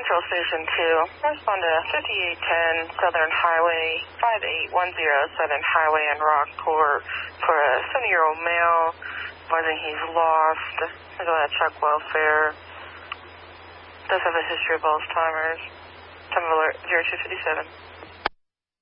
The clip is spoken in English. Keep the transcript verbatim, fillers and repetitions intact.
Central Station two. Respond to fifty-eight ten Southern Highway, five eight one zero Southern Highway in Rockport for a seventy-year-old male. Advising he's lost. He's on a check welfare. Does have a history of Alzheimer's. Time of alert zero two five seven.